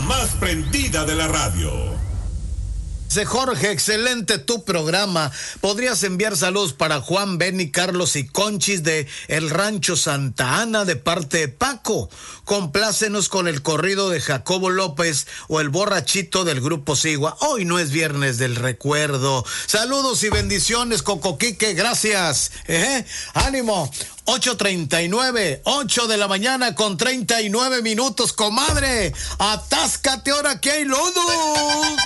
más prendida de la radio. Jorge, excelente tu programa. ¿Podrías enviar saludos para Juan, Benny, Carlos y Conchis de El Rancho Santa Ana de parte de Paco? Complácenos con el corrido de Jacobo López o el borrachito del Grupo Sigua. Hoy no es viernes del recuerdo. Saludos y bendiciones, Cocoquique, gracias. Ánimo. 8:39, 8 de la mañana con 39 minutos, comadre. Atáscate ahora que hay lodo.